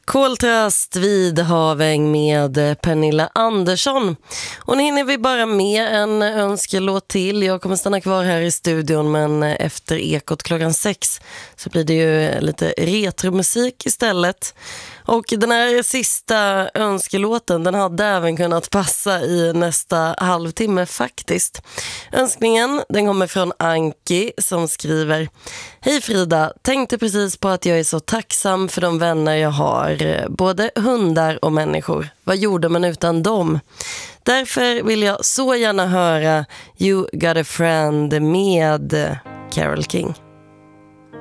Koltrast vid haven med Pernilla Andersson. Och nu hinner vi bara med en önskelåt till. Jag kommer stanna kvar här i studion, men efter Ekot klockan 6 så blir det ju lite retromusik istället. Och den här sista önskelåten, den hade även kunnat passa i nästa halvtimme faktiskt. Önskningen, den kommer från Anki som skriver: Hej Frida, tänkte precis på att jag är så tacksam för de vänner jag har, både hundar och människor. Vad gjorde man utan dem? Därför vill jag så gärna höra You Got a Friend med Carole King.